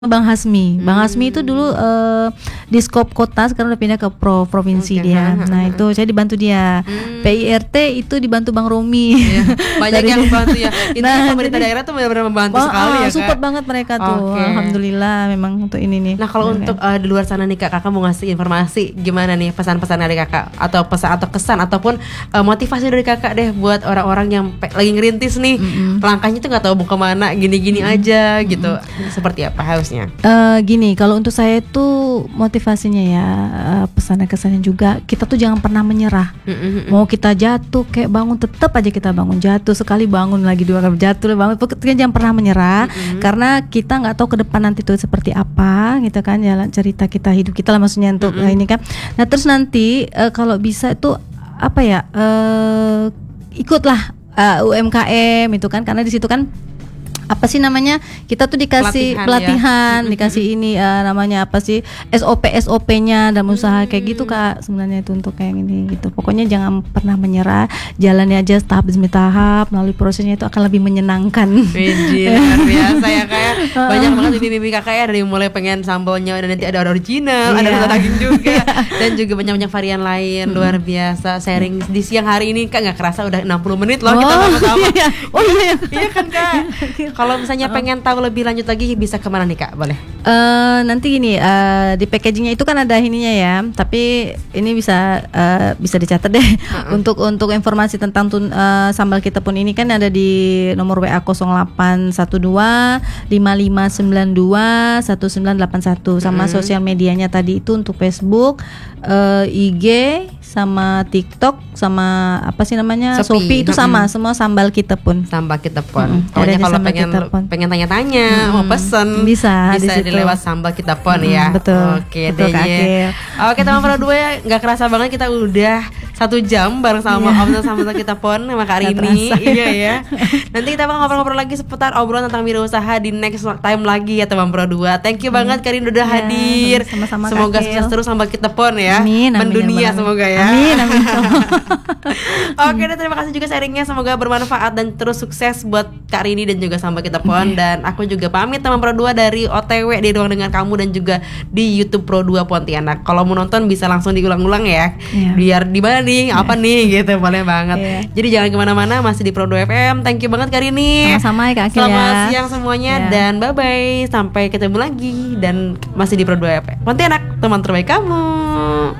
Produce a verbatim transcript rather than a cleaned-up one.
Bang Hasmi, Bang Hmm. Hasmi itu dulu uh, di skop kota, sekarang udah pindah ke pro, provinsi Oke. dia. Nah itu saya dibantu dia. Hmm. P I R T itu dibantu Bang Romi. Iya, banyak Dari- yang bantu ya. Intinya Nah, pemerintah jadi- daerah tuh benar-benar membantu Wah, sekali ah, ya, Kak. support banget mereka tuh. Oke. Alhamdulillah memang untuk ini nih. Nah kalau Oke. untuk uh, di luar sana nih Kak, Kakak mau ngasih informasi gimana nih pesan-pesan dari Kakak atau pesan atau kesan ataupun uh, motivasi dari Kakak deh buat orang-orang yang pe- lagi ngerintis nih, Mm-mm. langkahnya tuh nggak tahu mau kemana, gini-gini aja gitu. Seperti apa harusnya? Eh, gini, kalau untuk saya tuh motivasinya ya, eh, pesan dan kesannya juga, kita tuh jangan pernah menyerah. Mm-mm. Mau kita jatuh kayak bangun, tetap aja kita bangun, jatuh sekali bangun lagi, dua kali jatuh bangun, pokoknya jangan pernah menyerah. Mm-mm. Karena kita nggak tahu ke depan nanti tuh seperti apa gitu kan, jalan cerita kita, hidup kita lah maksudnya untuk Mm-mm. eh, ini kan. Nah terus nanti eh, kalau bisa itu apa ya, eh, ikutlah eh, U M K M itu kan, karena di situ kan apa sih namanya, kita tuh dikasih Pelatihan, pelatihan, ya. dikasih ini eh, namanya apa sih, S O P S O P-nya dalam usaha kayak gitu Kak, sebenarnya itu untuk kayak gini gitu. Pokoknya jangan pernah menyerah, jalani aja tahap demi tahap, melalui prosesnya itu akan lebih menyenangkan. Widih, luar biasa ya Kak. Banyak banget mimpi-mimpi Kakak ya, dari mulai pengen sambalnya dan nanti ada original, ada Iya. rasa daging juga, dan juga banyak-banyak varian lain. Luar biasa sharing di siang hari ini Kak, nggak kerasa udah enam puluh menit loh kita sama-sama. iya. Oh iya. Iya kan Kak. Kalau misalnya pengen tahu lebih lanjut lagi bisa kemana nih Kak? Boleh? Eh, nanti gini, eh, di packagingnya itu kan ada ininya ya, tapi ini bisa eh, bisa dicatat deh. Untuk untuk informasi tentang tun, eh, sambal kita pun ini kan ada di nomor W A nol delapan satu dua lima lima sembilan dua satu sembilan delapan satu, sama Mm-mm. sosial medianya tadi itu untuk Facebook, eh, I G, sama TikTok, sama apa sih namanya, Shopee. Shopee, itu sama, Mm-mm. semua sambal kita pun. Sambal kita pun. Mm-mm. Pokoknya Ada di kalau Sambal pengen Kita Pon. pengen tanya-tanya, mau Mm-mm. pesen Bisa, di bisa situ. dilewat sambal kita pon Mm-mm, ya. betul. Oke Betul, deh. Kak Akil. Oke teman Pro dua ya, nggak kerasa banget kita udah satu jam bareng sama Iya. obrolan sambal kita pon sama Kak Nggak Rini. terasa. Iya ya. Nanti kita bakal ngobrol-ngobrol lagi seputar obrolan tentang wirausaha di next time lagi ya teman Pro dua. Thank you banget Kak Rini udah Ya, hadir. sama-sama, Kak Semoga Akil. sukses terus sambal kita pon ya. Amin, amin, Mendunia amin. semoga ya. Amin, amin. Oke deh, terima kasih juga sharingnya, semoga bermanfaat dan terus sukses buat Kak Rini dan juga Sambal Kita Pon. Dan aku juga pamit teman Pro dua dari O T W di Ruang Dengan Kamu dan juga di YouTube Pro dua Pontianak. Kalau mau nonton bisa langsung diulang-ulang ya. Iya. Biar di mana nih, apa nih gitu, boleh banget. Iya. Jadi jangan kemana-mana, masih di Pro dua F M. Thank you banget Kak Rini. Sama-sama ya Kak Akil Selamat ya. siang semuanya Ya. dan bye-bye. Sampai ketemu lagi dan masih di Pro dua F M Pontianak, teman terbaik kamu.